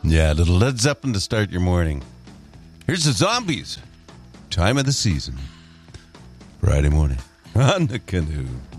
Yeah, a little Led Zeppelin to start your morning. Here's the Zombies. Time of the season. Friday morning on the Canoe.